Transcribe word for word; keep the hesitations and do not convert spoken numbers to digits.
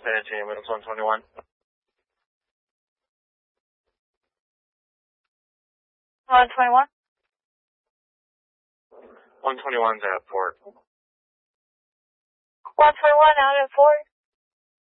Spanish team, Windows one twenty-one. one twenty-one? one twenty-one's at port. one twenty-one out at port.